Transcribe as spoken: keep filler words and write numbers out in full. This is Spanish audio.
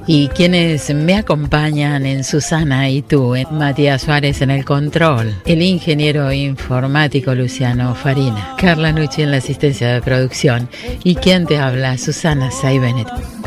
Y quienes me acompañan en Susana y tú, en Matías Suárez en el control, el ingeniero informático Luciano Farina, Carla Nucci en la asistencia de producción y quien te habla, Susana Saibenet.